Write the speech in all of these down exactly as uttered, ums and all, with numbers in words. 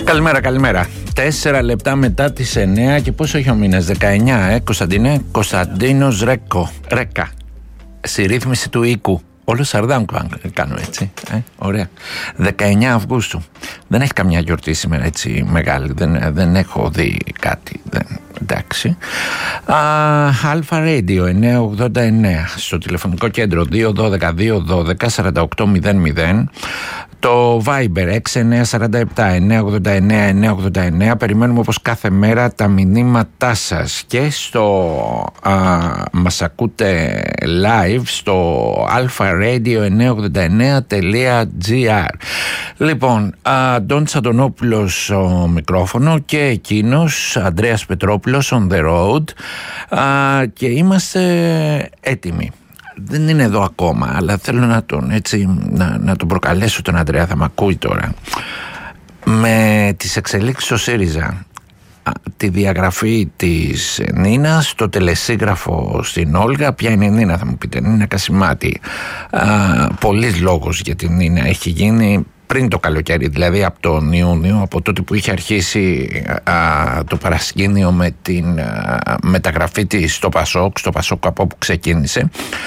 Καλημέρα, καλημέρα. Τέσσερα λεπτά μετά τις εννέα και πόσο έχει ο μήνας, δεκαεννιά, ε, Κωνσταντίνε, Κωνσταντίνος Ρέκο, Ρέκα, στη ρύθμιση του οίκου. Όλο Σαρδάμ κάνω έτσι, ε, ωραία. δεκαεννιά Αυγούστου. Δεν έχει καμιά γιορτή σήμερα έτσι μεγάλη, δεν, δεν έχω δει κάτι, δεν, εντάξει. Αλφα Radio εννιακόσια ογδόντα εννέα, στο τηλεφωνικό κέντρο δύο δώδεκα δύο δώδεκα σαράντα οκτώ μηδέν μηδέν. Το Viber έξι εννιά τέσσερα επτά εννιακόσια ογδόντα εννέα εννιακόσια ογδόντα εννέα. Περιμένουμε όπως κάθε μέρα τα μηνύματά σας και στο α, μας ακούτε live στο αλφα-radio εννιακόσια ογδόντα εννέα τελεία τζι άρ. Λοιπόν, Αντώνης Αντωνόπουλος ο μικρόφωνο και εκείνος Ανδρέας Πετρόπουλος on the road, α, και είμαστε έτοιμοι. Δεν είναι εδώ ακόμα, αλλά θέλω να τον, έτσι, να, να τον προκαλέσω τον Ανδρέα, θα μ' ακούει τώρα. Με τις εξελίξεις στο ΣΥΡΙΖΑ, τη διαγραφή της Νίνας, το τελεσίγραφο στην Όλγα. Ποια είναι η Νίνα, θα μου πείτε? Νίνα Κασιμάτη. Πολλής λόγος για την Νίνα έχει γίνει πριν το καλοκαίρι, δηλαδή από τον Ιούνιο, από τότε που είχε αρχίσει α, το παρασκήνιο με την α, μεταγραφή της στο Πασόκ, στο Πασόκ από όπου ξεκίνησε.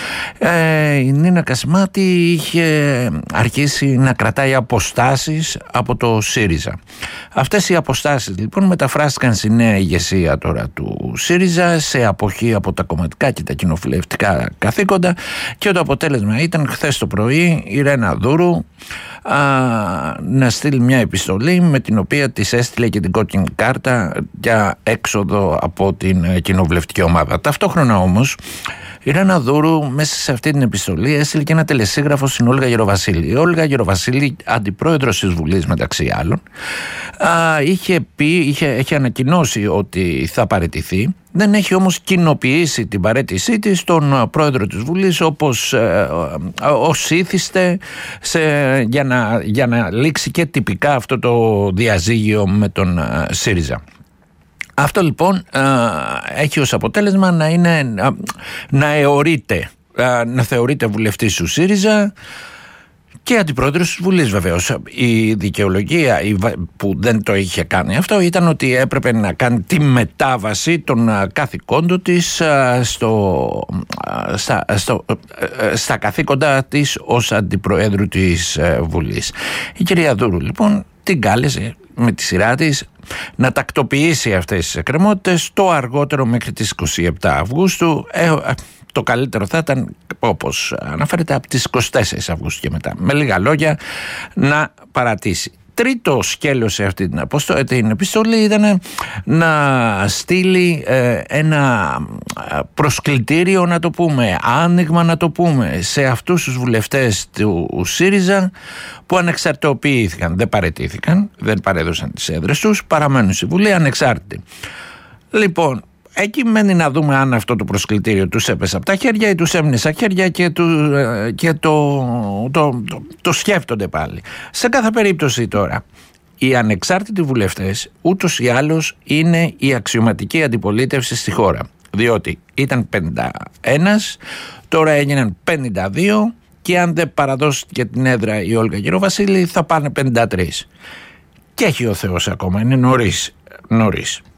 Ε, η Νίνα Κασιμάτη είχε αρχίσει να κρατάει αποστάσεις από το ΣΥΡΙΖΑ. Αυτές οι αποστάσεις λοιπόν μεταφράστηκαν στη νέα ηγεσία τώρα του ΣΥΡΙΖΑ, σε αποχή από τα κομματικά και τα κοινοβουλευτικά καθήκοντα, και το αποτέλεσμα ήταν χθες το πρωί η Ρένα Δούρου Α, να στείλει μια επιστολή με την οποία της έστειλε και την κόκκινη κάρτα για έξοδο από την κοινοβουλευτική ομάδα. Ταυτόχρονα όμως η Ρένα Δούρου μέσα σε αυτή την επιστολή έστειλε και ένα τελεσίγραφο στην Όλγα Γεροβασίλη. Η Όλγα Γεροβασίλη, αντιπρόεδρος της Βουλής μεταξύ άλλων, α, είχε πει, είχε, είχε ανακοινώσει ότι θα παραιτηθεί. Δεν έχει όμως κοινοποιήσει την παραίτησή της στον πρόεδρο της Βουλής, όπως ε, ως ήθιστε, σε, για, να, για να λήξει και τυπικά αυτό το διαζύγιο με τον ε, ΣΥΡΙΖΑ. Αυτό λοιπόν ε, έχει ως αποτέλεσμα να, είναι, να, να αιωρείται, ε, να θεωρείται βουλευτής του ΣΥΡΙΖΑ και αντιπρόεδρος της Βουλής βεβαίως. Η δικαιολογία που δεν το είχε κάνει αυτό ήταν ότι έπρεπε να κάνει τη μετάβαση των καθηκόντων της στο, στα, στο, στα καθήκοντα της ως αντιπροέδρου της Βουλής. Η κυρία Δούρου λοιπόν την κάλεσε με τη σειρά της να τακτοποιήσει αυτές τις εκκρεμότητες το αργότερο μέχρι τις είκοσι επτά Αυγούστου. Ε, το καλύτερο θα ήταν, όπως αναφέρεται, από τις είκοσι τέσσερις Αυγούστου και μετά. Με λίγα λόγια, να παρατήσει. Τρίτο σκέλος σε αυτή την, αποστο... την επιστολή ήταν να στείλει ε, ένα προσκλητήριο, να το πούμε, άνοιγμα να το πούμε, σε αυτούς τους βουλευτές του ΣΥΡΙΖΑ που ανεξαρτητοποιήθηκαν, δεν παραιτήθηκαν, δεν παρέδωσαν τις έδρες τους, παραμένουν στη Βουλή ανεξάρτητοι. Λοιπόν, εκεί μένει να δούμε αν αυτό το προσκλητήριο τους έπεσε από τα χέρια ή τους έμεινε στα χέρια και, του, και το, το, το, το σκέφτονται πάλι. Σε κάθε περίπτωση τώρα, οι ανεξάρτητοι βουλευτές ούτως ή άλλως είναι η αξιωματική αντιπολίτευση στη χώρα. Διότι ήταν πενήντα ένα, τώρα έγιναν πενήντα δύο και αν δεν παραδώσει την έδρα η Όλγα Γεροβασίλη θα πάνε πενήντα τρία. Και έχει ο Θεός ακόμα, είναι νωρίς, νωρίς.